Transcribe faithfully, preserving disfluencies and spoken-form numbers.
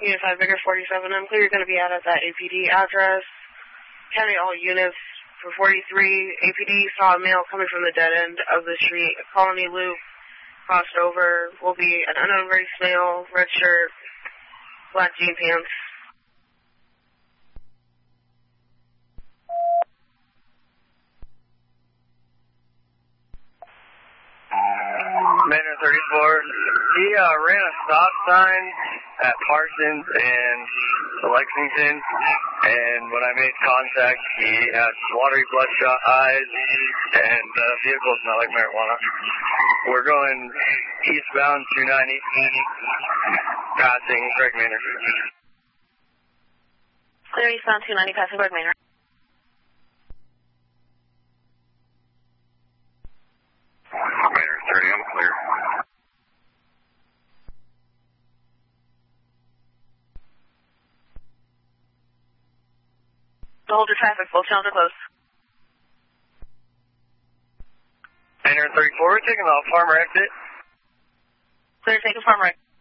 Unified Vigor forty-seven, I'm clear you're going to be out at that A P D address. County all units for forty-three. A P D saw a male coming from the dead end of the street. A Colony Loop crossed over. Will be an unknown race male, red shirt, black jean pants. Manor thirty-four, he uh, ran a stop sign at Parsons and Lexington, and when I made contact, he had watery bloodshot eyes, and the uh, vehicle smelled like marijuana. We're going eastbound two ninety, passing Greg Manor. Clear eastbound two ninety, passing Greg Manor. Manor thirty, I'm clear. Hold your traffic, both channels are closed. Manor thirty-four, taking the Farmer exit. Clear, taking Farmer exit.